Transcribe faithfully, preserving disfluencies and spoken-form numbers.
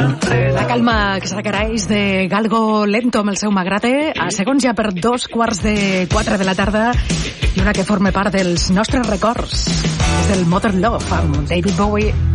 La calma que se requereix de Galgo Lento amb el seu M'agrade, a segons ja per dos quarts de quatre de la tarda, i una que forma part dels nostres records, és del Modern Love amb David Bowie.